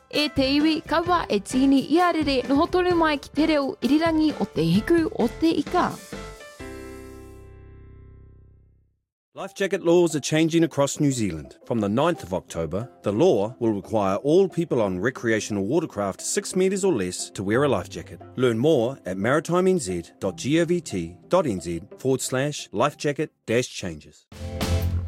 E te iwi, kaua e tini i arere noho tonu mai ki te reo irirangi o te hiku o te ika. Life jacket laws are changing across New Zealand. From the 9th of October, the law will require all people on recreational watercraft 6 metres or less to wear a life jacket. Learn more at maritimez.govt.nz/lifejacket-changes.